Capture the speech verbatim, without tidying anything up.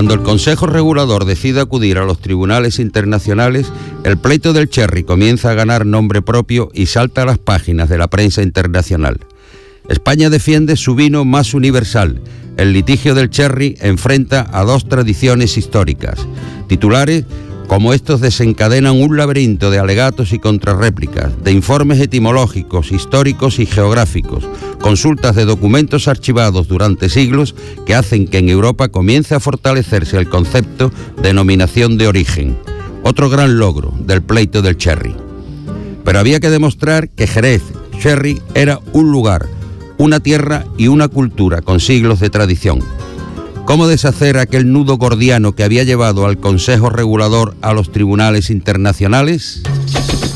Cuando el Consejo Regulador decide acudir a los tribunales internacionales, el pleito del sherry comienza a ganar nombre propio y salta a las páginas de la prensa internacional. España defiende su vino más universal. El litigio del sherry enfrenta a dos tradiciones históricas. Titulares como estos desencadenan un laberinto de alegatos y contrarréplicas, de informes etimológicos, históricos y geográficos, consultas de documentos archivados durante siglos que hacen que en Europa comience a fortalecerse el concepto de denominación de origen. Otro gran logro del pleito del sherry. Pero había que demostrar que Jerez Sherry era un lugar, una tierra y una cultura con siglos de tradición. ¿Cómo deshacer aquel nudo gordiano que había llevado al Consejo Regulador a los tribunales internacionales?